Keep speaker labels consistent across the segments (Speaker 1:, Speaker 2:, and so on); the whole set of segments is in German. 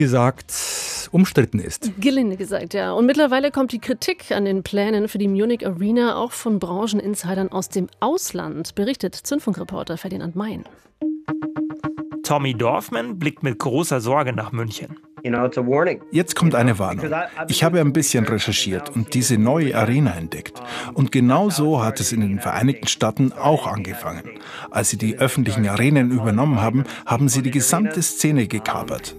Speaker 1: gesagt, umstritten ist.
Speaker 2: Gelinde gesagt, ja. Und mittlerweile kommt die Kritik an den Plänen für die Munich Arena auch von Brancheninsidern aus dem Ausland, berichtet Zündfunkreporter Ferdinand Mein.
Speaker 3: Tommy Dorfman blickt mit großer Sorge nach München.
Speaker 1: Jetzt kommt eine Warnung. Ich habe ein bisschen recherchiert und diese neue Arena entdeckt. Und genau so hat es in den Vereinigten Staaten auch angefangen. Als sie die öffentlichen Arenen übernommen haben, haben sie die gesamte Szene gekapert.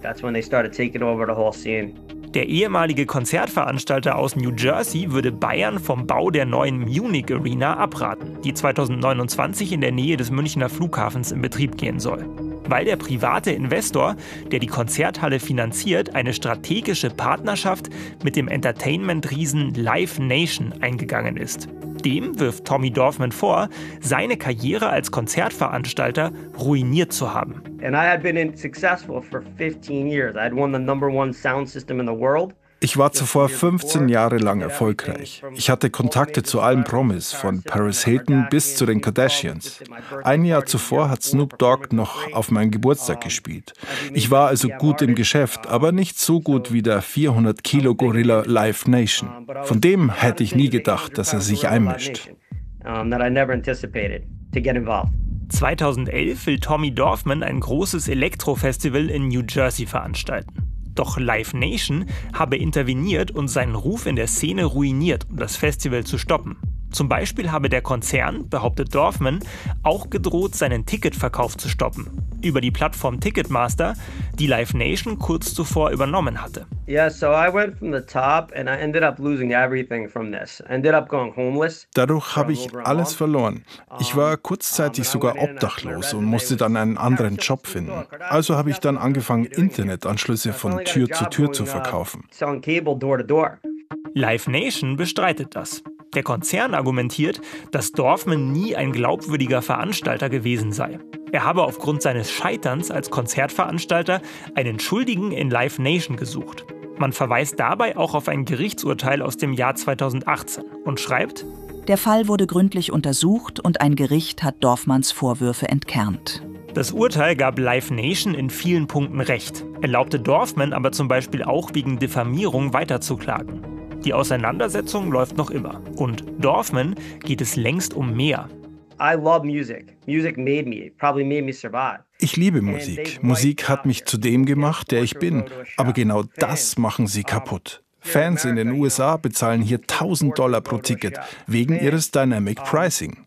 Speaker 3: Der ehemalige Konzertveranstalter aus New Jersey würde Bayern vom Bau der neuen Munich Arena abraten, die 2029 in der Nähe des Münchner Flughafens in Betrieb gehen soll. Weil der private Investor, der die Konzerthalle finanziert, eine strategische Partnerschaft mit dem Entertainment-Riesen Live Nation eingegangen ist. Dem wirft Tommy Dorfman vor, seine Karriere als Konzertveranstalter ruiniert zu haben.
Speaker 4: And I had been successful for 15 years. I had won the #1 sound system in the world.
Speaker 1: Ich war zuvor 15 Jahre lang erfolgreich. Ich hatte Kontakte zu allen Promis, von Paris Hilton bis zu den Kardashians. Ein Jahr zuvor hat Snoop Dogg noch auf meinen Geburtstag gespielt. Ich war also gut im Geschäft, aber nicht so gut wie der 400-Kilo-Gorilla Live Nation. Von dem hätte ich nie gedacht, dass er sich einmischt.
Speaker 3: 2011 will Tommy Dorfman ein großes Elektrofestival in New Jersey veranstalten. Doch Live Nation habe interveniert und seinen Ruf in der Szene ruiniert, um das Festival zu stoppen. Zum Beispiel habe der Konzern, behauptet Dorfman, auch gedroht, seinen Ticketverkauf zu stoppen. Über die Plattform Ticketmaster, die Live Nation kurz zuvor übernommen hatte.
Speaker 1: Dadurch habe ich alles verloren. Ich war kurzzeitig sogar obdachlos und musste dann einen anderen Job finden. Also habe ich dann angefangen, Internetanschlüsse von Tür zu Tür zu verkaufen.
Speaker 3: Live Nation bestreitet das. Der Konzern argumentiert, dass Dorfman nie ein glaubwürdiger Veranstalter gewesen sei. Er habe aufgrund seines Scheiterns als Konzertveranstalter einen Schuldigen in Live Nation gesucht. Man verweist dabei auch auf ein Gerichtsurteil aus dem Jahr 2018 und schreibt:
Speaker 5: Der Fall wurde gründlich untersucht und ein Gericht hat Dorfmans Vorwürfe entkernt.
Speaker 3: Das Urteil gab Live Nation in vielen Punkten recht, erlaubte Dorfman aber zum Beispiel auch wegen Diffamierung weiterzuklagen. Die Auseinandersetzung läuft noch immer. Und Dorfman geht es längst um mehr.
Speaker 1: Ich liebe Musik. Musik hat mich zu dem gemacht, der ich bin. Aber genau das machen sie kaputt. Fans in den USA bezahlen hier $1.000 pro Ticket wegen ihres Dynamic Pricing.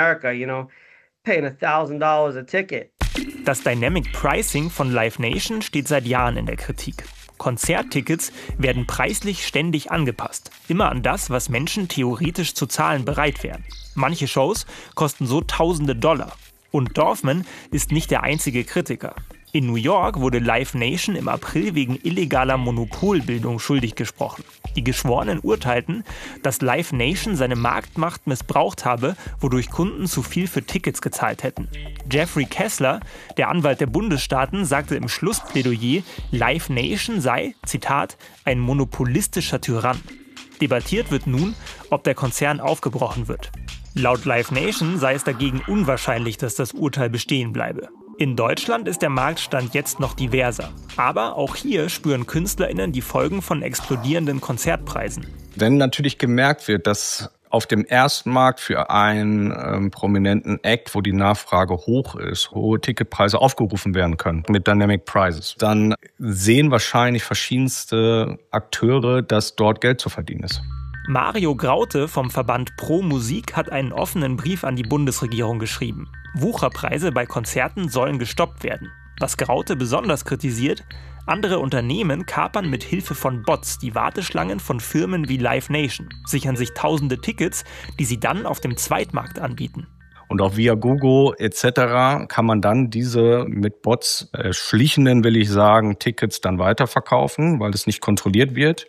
Speaker 3: Das Dynamic Pricing von Live Nation steht seit Jahren in der Kritik. Konzerttickets werden preislich ständig angepasst. Immer an das, was Menschen theoretisch zu zahlen bereit wären. Manche Shows kosten so Tausende Dollar. Und Dorfman ist nicht der einzige Kritiker. In New York wurde Live Nation im April wegen illegaler Monopolbildung schuldig gesprochen. Die Geschworenen urteilten, dass Live Nation seine Marktmacht missbraucht habe, wodurch Kunden zu viel für Tickets gezahlt hätten. Jeffrey Kessler, der Anwalt der Bundesstaaten, sagte im Schlussplädoyer, Live Nation sei, Zitat, ein monopolistischer Tyrann. Debattiert wird nun, ob der Konzern aufgebrochen wird. Laut Live Nation sei es dagegen unwahrscheinlich, dass das Urteil bestehen bleibe. In Deutschland ist der Marktstand jetzt noch diverser. Aber auch hier spüren KünstlerInnen die Folgen von explodierenden Konzertpreisen.
Speaker 6: Wenn natürlich gemerkt wird, dass auf dem ersten Markt für einen prominenten Act, wo die Nachfrage hoch ist, hohe Ticketpreise aufgerufen werden können mit Dynamic Prices, dann sehen wahrscheinlich verschiedenste Akteure, dass dort Geld zu verdienen ist.
Speaker 3: Mario Graute vom Verband Pro Musik hat einen offenen Brief an die Bundesregierung geschrieben. Wucherpreise bei Konzerten sollen gestoppt werden. Was Graute besonders kritisiert: andere Unternehmen kapern mit Hilfe von Bots die Warteschlangen von Firmen wie Live Nation, sichern sich tausende Tickets, die sie dann auf dem Zweitmarkt anbieten.
Speaker 6: Und auch via Google etc. kann man dann diese mit Bots schlichenden, will ich sagen, Tickets dann weiterverkaufen, weil es nicht kontrolliert wird.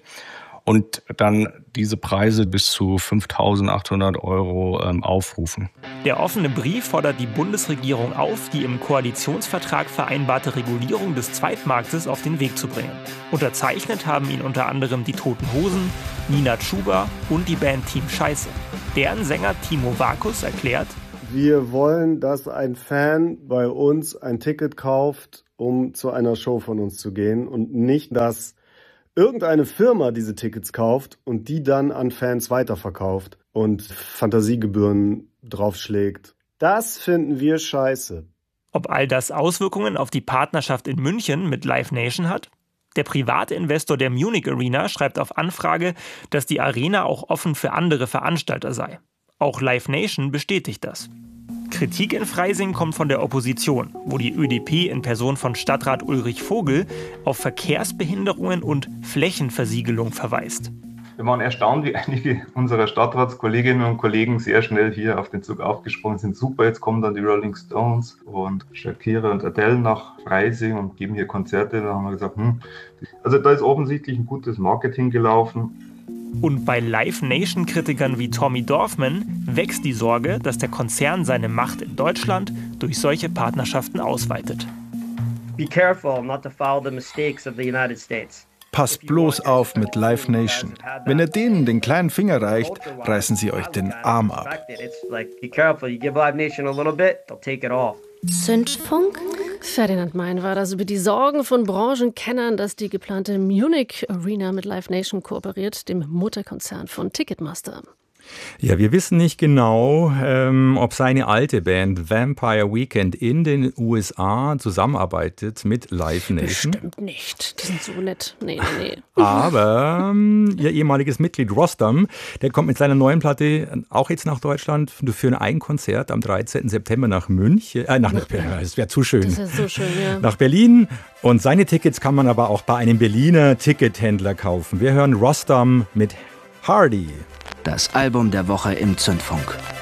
Speaker 6: Und dann diese Preise bis zu 5.800 € aufrufen.
Speaker 3: Der offene Brief fordert die Bundesregierung auf, die im Koalitionsvertrag vereinbarte Regulierung des Zweitmarktes auf den Weg zu bringen. Unterzeichnet haben ihn unter anderem die Toten Hosen, Nina Chuba und die Band Team Scheiße. Deren Sänger Timo Vakus erklärt:
Speaker 7: Wir wollen, dass ein Fan bei uns ein Ticket kauft um zu einer Show von uns zu gehen und nicht, dass irgendeine Firma diese Tickets kauft und die dann an Fans weiterverkauft und Fantasiegebühren draufschlägt. Das finden wir scheiße.
Speaker 3: Ob all das Auswirkungen auf die Partnerschaft in München mit Live Nation hat? Der private Investor der Munich Arena schreibt auf Anfrage, dass die Arena auch offen für andere Veranstalter sei. Auch Live Nation bestätigt das. Kritik in Freising kommt von der Opposition, wo die ÖDP in Person von Stadtrat Ulrich Vogel auf Verkehrsbehinderungen und Flächenversiegelung verweist.
Speaker 8: Wir waren erstaunt, wie einige unserer Stadtratskolleginnen und Kollegen sehr schnell hier auf den Zug aufgesprungen sind. Super, jetzt kommen dann die Rolling Stones und Shakira und Adele nach Freising und geben hier Konzerte. Da haben wir gesagt, also da ist offensichtlich ein gutes Marketing gelaufen.
Speaker 3: Und bei Live Nation-Kritikern wie Tommy Dorfman wächst die Sorge, dass der Konzern seine Macht in Deutschland durch solche Partnerschaften ausweitet.
Speaker 4: Be careful not to follow the mistakes of the United States.
Speaker 1: Passt bloß auf mit Live Nation. Wenn ihr denen den kleinen Finger reicht, reißen sie euch den Arm ab.
Speaker 2: Zündfunk? Ferdinand Mein war das über die Sorgen von Branchenkennern, dass die geplante Munich Arena mit Live Nation kooperiert, dem Mutterkonzern von Ticketmaster.
Speaker 9: Ja, wir wissen nicht genau, ob seine alte Band Vampire Weekend in den USA zusammenarbeitet mit Live Nation.
Speaker 2: Bestimmt nicht. Die sind so nett. Nee.
Speaker 9: Aber ihr ehemaliges Mitglied Rostam, der kommt mit seiner neuen Platte auch jetzt nach Deutschland für ein Konzert am 13. September nach München. Das wäre zu schön.
Speaker 2: Das ist so schön, ja.
Speaker 9: Nach Berlin. Und seine Tickets kann man aber auch bei einem Berliner Tickethändler kaufen. Wir hören Rostam mit Hardy.
Speaker 10: Das Album der Woche im Zündfunk.